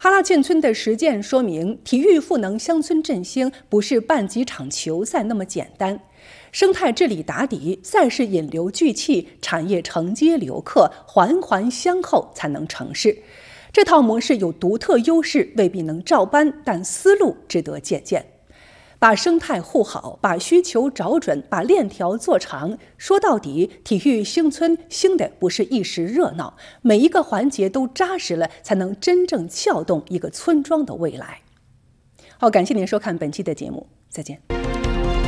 哈拉建村的实践说明，体育赋能乡村振兴不是办几场球赛那么简单。生态治理打底，赛事引流聚气，产业承接留客，环环相扣才能成事。这套模式有独特优势，未必能照搬，但思路值得借鉴。把生态护好，把需求找准，把链条做长。说到底，体育兴村兴的不是一时热闹，每一个环节都扎实了，才能真正撬动一个村庄的未来。好，感谢您收看本期的节目，再见。